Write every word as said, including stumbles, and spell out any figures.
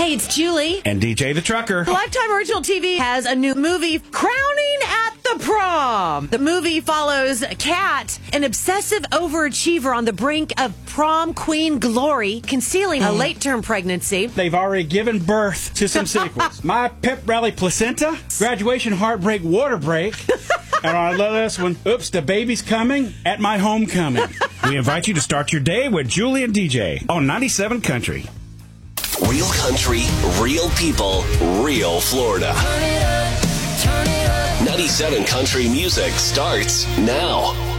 Hey, it's Julie. And D J the Trucker. Lifetime Original T V has a new movie, Crowning at the Prom. The movie follows Kat, an obsessive overachiever on the brink of prom queen glory, concealing a late-term pregnancy. They've already given birth to some sequels. My pep rally placenta, graduation heartbreak water break, and I love this one. Oops, the baby's coming at my homecoming. We invite you to start your day with Julie and D J on ninety-seven Country. Real country, real people, real Florida. Turn it up, turn it up. ninety-seven Country Music starts now.